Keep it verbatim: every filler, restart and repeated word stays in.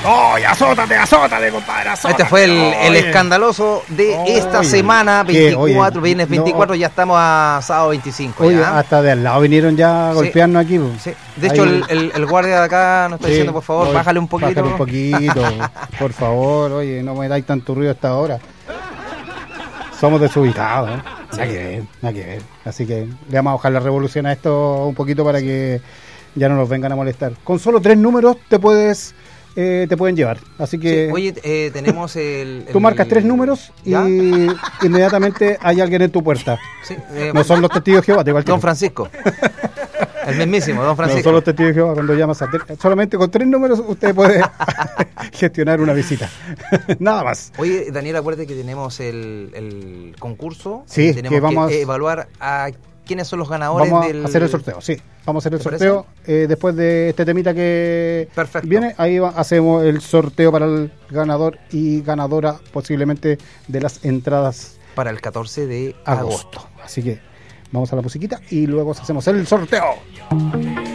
¡Oh, azótate, azótate, compadre! Azótate. Este fue el, el Oye. escandaloso de Oye. esta semana, ¿Qué? veinticuatro, Oye, viernes veinticuatro, no. ya estamos a sábado veinticinco. Oye, ya. hasta de al lado vinieron ya a Sí. golpearnos aquí. pues. Sí. De hecho, Ahí- el, el, el guardia de acá nos está Sí, diciendo, por favor, oye, bájale un poquito. Bájale un poquito, por favor, oye, no me dais tanto ruido hasta ahora. Somos desubicados, ¿eh? Nada que ver, nada que ver. Así que le vamos a bajar la revolución a esto un poquito para que ya no nos vengan a molestar. Con solo tres números te puedes eh, te pueden llevar. Así que Sí, oye, eh, tenemos el, tú el- marcas tres números y ¿Ya? inmediatamente hay alguien en tu puerta. Sí, eh, No son los testigos de Jehová, te igual que Don no. Francisco. El mismísimo, Don No Francisco. son los testigos de Jehová cuando llamas a tres- solamente con tres números usted puede gestionar una visita. Nada más. Oye, Daniel, acuérdate que tenemos el, el concurso. Sí, y tenemos que vamos- que evaluar a quiénes son los ganadores Vamos del... a hacer el sorteo, sí. Vamos a hacer el ¿Te sorteo eh, después de este temita que Perfecto. viene. Ahí va- hacemos el sorteo para el ganador y ganadora posiblemente de las entradas Para el catorce de agosto. agosto. Así que vamos a la musiquita y luego hacemos el sorteo.